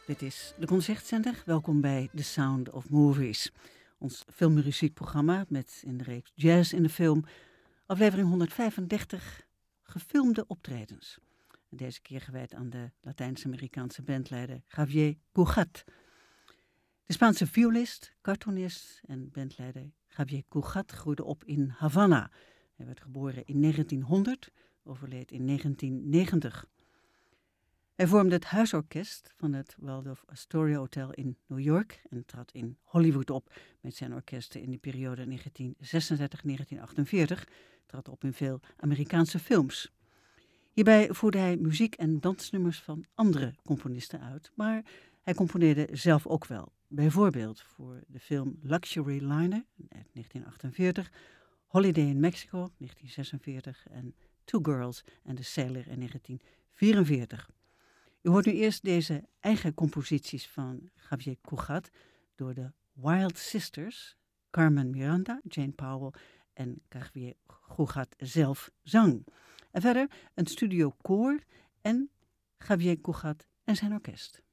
Dit is de Concertzender. Welkom bij The Sound of Movies. Ons filmmuziekprogramma met in de reeks Jazz in de film. Aflevering 135, gefilmde optredens. En deze keer gewijd aan de Latijns-Amerikaanse bandleider Javier Cugat. De Spaanse violist, cartoonist en bandleider Javier Cugat groeide op in Havana. Hij werd geboren in 1900, overleed in 1990. Hij vormde het huisorkest van het Waldorf Astoria Hotel in New York en trad in Hollywood op met zijn orkesten in de periode 1936-1948, trad op in veel Amerikaanse films. Hierbij voerde hij muziek- en dansnummers van andere componisten uit, maar hij componeerde zelf ook wel. Bijvoorbeeld voor de film Luxury Liner uit 1948, Holiday in Mexico 1946 en Two Girls and a Sailor in 1944. U hoort nu eerst deze eigen composities van Javier Cugat door de Wild Sisters, Carmen Miranda, Jane Powell en Javier Cugat zelf zang. En verder een studiokoor en Javier Cugat en zijn orkest.